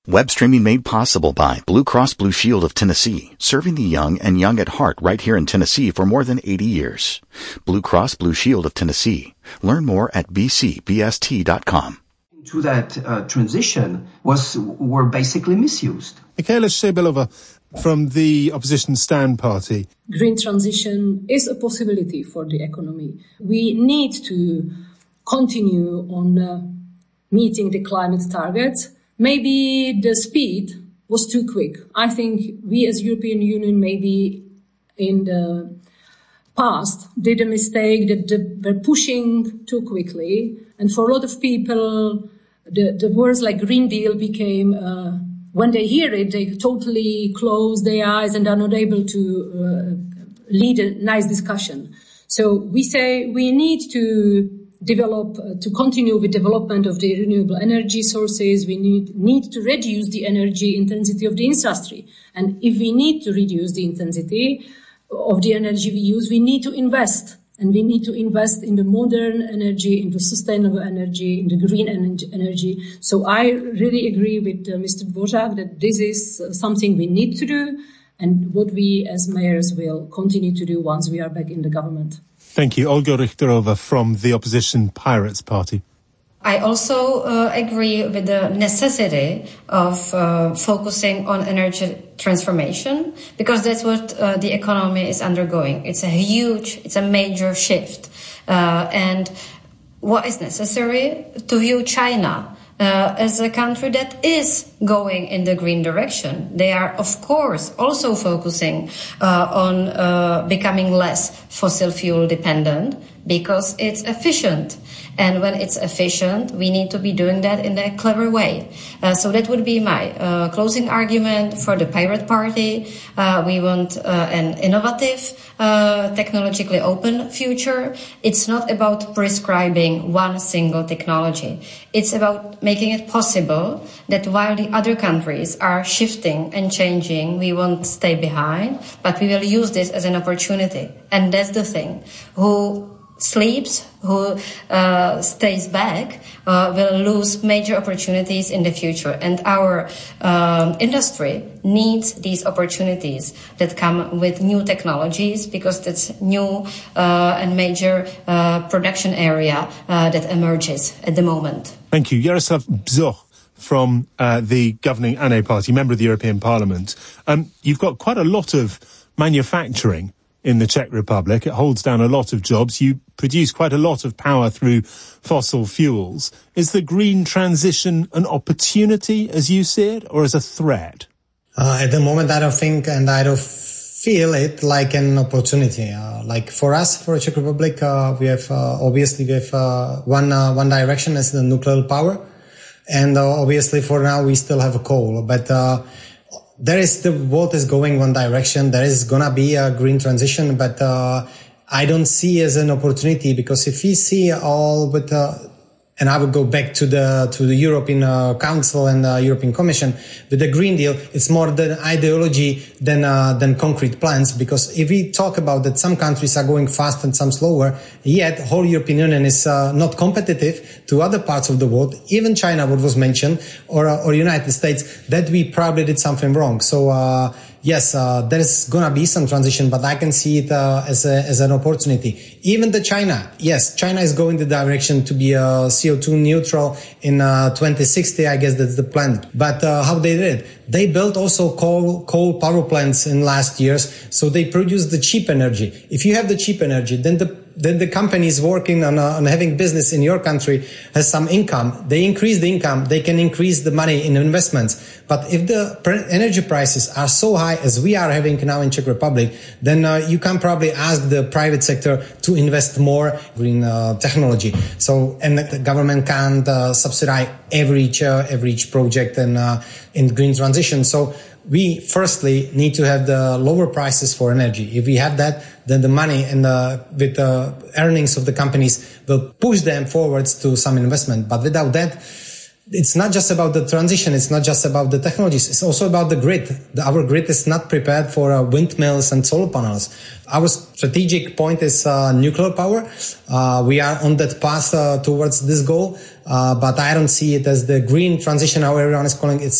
Web streaming made possible by Blue Cross Blue Shield of Tennessee, serving the young and young at heart right here in Tennessee for more than 80 years. Blue Cross Blue Shield of Tennessee. Learn more at bcbst.com. To that transition were basically misused. Michaela Szebelova from the opposition Stand Party. Green transition is a possibility for the economy. We need to continue on meeting the climate targets. Maybe the speed was too quick. I think we as European Union maybe in the past did a mistake that we're pushing too quickly. And for a lot of people, the words like Green Deal became, when they hear it, they totally close their eyes and are not able to lead a nice discussion. So we say we need to continue with development of the renewable energy sources. We need to reduce the energy intensity of the industry. And if we need to reduce the intensity of the energy we use, we need to invest. And we need to invest in the modern energy, into sustainable energy, in the green energy. So I really agree with Mr. Dvořák that this is something we need to do and what we as mayors will continue to do once we are back in the government. Thank you. Olga Richterova from the opposition Pirates Party. I also agree with the necessity of focusing on energy transformation, because that's what the economy is undergoing. It's a major shift. And what is necessary to view China as a country that is going in the green direction. They are, of course, also focusing on becoming less fossil fuel dependent because it's efficient. And when it's efficient, we need to be doing that in a clever way. So that would be my closing argument for the Pirate Party. We want an innovative, technologically open future. It's not about prescribing one single technology. It's about making it possible that while the other countries are shifting and changing, we won't stay behind, but we will use this as an opportunity. And that's the thing. Who sleeps, who stays back, will lose major opportunities in the future. And our industry needs these opportunities that come with new technologies, because that's new and major production area that emerges at the moment. Thank you. Jaroslav Bzoch from the governing ANE party, member of the European Parliament. You've got quite a lot of manufacturing in the Czech Republic. It holds down a lot of jobs. You produce quite a lot of power through fossil fuels. Is the green transition an opportunity, as you see it, or as a threat? At the moment, I don't think, and I don't feel it like an opportunity. Like for us, for the Czech Republic, we have one direction as the nuclear power, and obviously for now we still have a coal, but the world is going one direction. There is gonna be a green transition, but I don't see as an opportunity, because if we see all with and I would go back to the European Council and the European Commission with the Green Deal, it's more than ideology than concrete plans. Because if we talk about that, some countries are going fast and some slower, yet whole European Union is not competitive to other parts of the world, even China, what was mentioned, or United States, that we probably did something wrong. So yes, there is gonna be some transition, but I can see it as an opportunity. Even China is going the direction to be CO2 neutral in 2060. I guess that's the plan. But how they did it? They built also coal power plants in last years, so they produce the cheap energy. If you have the cheap energy, then the companies working on having business in your country has some income. They increase the income, they can increase the money in investments. But if the energy prices are so high as we are having now in Czech Republic, then you can probably ask the private sector to invest more green technology. So, and the government can't subsidize every each project in green transition. So we firstly need to have the lower prices for energy. If we have that, then the money and with the earnings of the companies will push them forwards to some investment. But without that, it's not just about the transition. It's not just about the technologies. It's also about the grid. Our grid is not prepared for windmills and solar panels. Our strategic point is nuclear power. We are on that path towards this goal. But I don't see it as the green transition, how everyone is calling it.